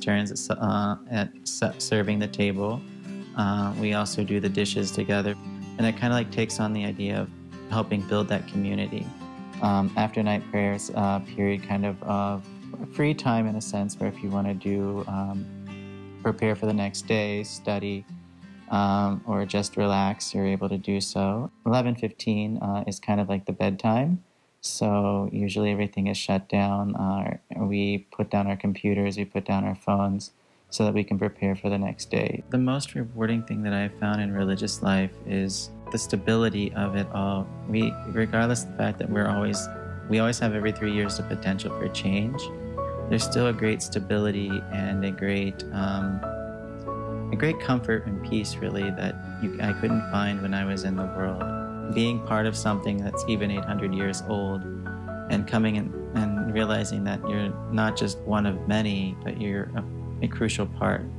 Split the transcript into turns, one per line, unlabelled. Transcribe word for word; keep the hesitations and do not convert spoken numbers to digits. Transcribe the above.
turns uh, at serving the table. Uh, we also do the dishes together. And it kind of like takes on the idea of helping build that community. Um, after night prayers, uh, period kind of uh, free time in a sense, where if you want to do, um, prepare for the next day, study, um, or just relax, you're able to do so. eleven fifteen uh, is kind of like the bedtime. So usually everything is shut down. Uh, we put down our computers, we put down our phones so that we can prepare for the next day. The most rewarding thing that I've found in religious life is the stability of it all. We, regardless of the fact that we're always, we always have every three years the potential for change, there's still a great stability and a great, um, a great comfort and peace, really, that you, I couldn't find when I was in the world. Being part of something that's even eight hundred years old and coming in and realizing that you're not just one of many, but you're a, a crucial part